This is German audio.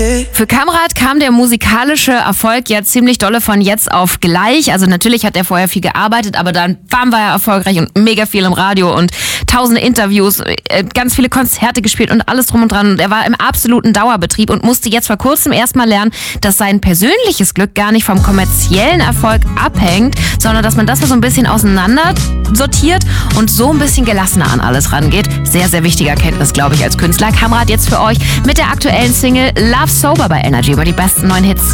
Für Kamrat kam der musikalische Erfolg ja ziemlich dolle von jetzt auf gleich. Also natürlich hat er vorher viel gearbeitet, aber dann war er erfolgreich und mega viel im Radio und tausende Interviews, ganz viele Konzerte gespielt und alles drum und dran. Und er war im absoluten Dauerbetrieb und musste jetzt vor kurzem erstmal lernen, dass sein persönliches Glück gar nicht vom kommerziellen Erfolg abhängt, sondern dass man das so ein bisschen auseinander sortiert und so ein bisschen gelassener an alles rangeht. Sehr, sehr wichtige Erkenntnis, glaube ich, als Künstler. Kamrat jetzt für euch mit der aktuellen Single Love Sober bei Energy über die besten neuen Hits.